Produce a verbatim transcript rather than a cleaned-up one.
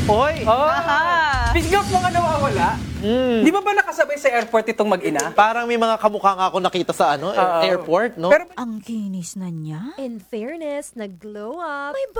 Hoy! Oh! Aha. Speaking of mga nawawala, Mm. di ba ba nakasabay sa airport itong mag-ina? Parang may mga kamukha nga ako nakita sa ano, Oo. airport, no? Pero Ang kinis na niya. In fairness, nag-glow up. May